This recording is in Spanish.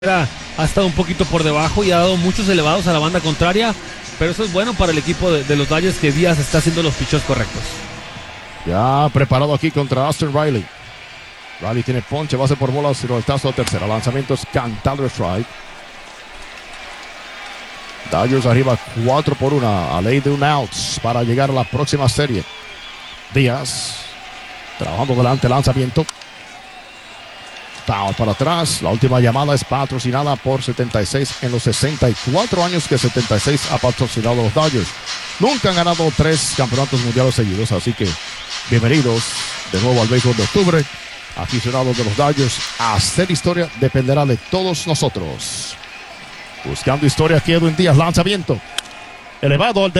ha estado un poquito por debajo y ha dado muchos elevados a la banda contraria, pero eso es bueno para el equipo de los Dodgers, que Díaz está haciendo los pichos correctos. Ya preparado aquí contra Austin Riley. Riley tiene ponche, base por bolas, roletazo a tercera. Lanzamientos cantado strike. Dodgers arriba 4-1 a ley de un out para llegar a la próxima serie. Díaz trabajando delante, lanzamiento. Foul para atrás. La última llamada es patrocinada por 76 en los 64 años que 76 ha patrocinado a los Dodgers. Nunca han ganado 3 campeonatos mundiales seguidos, así que bienvenidos de nuevo al béisbol de octubre. Aficionados de los Dodgers, hacer historia dependerá de todos nosotros. Buscando historia aquí Edwin Díaz, lanzamiento elevado al